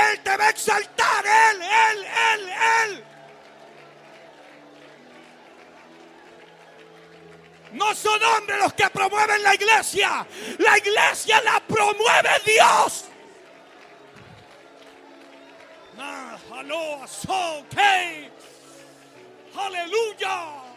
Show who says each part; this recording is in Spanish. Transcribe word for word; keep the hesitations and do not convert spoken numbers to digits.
Speaker 1: Él te va a exaltar. Él, Él, Él, Él. No son hombres los que promueven la iglesia. La iglesia la promueve Dios. Ah, aló, so, okay. Aleluya.